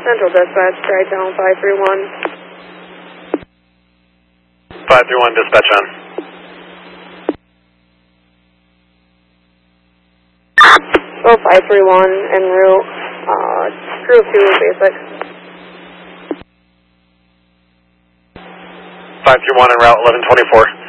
Central Dispatch, try down 531. 531, dispatch on. So 531 en route, crew 2 basic. 531 en route 1124.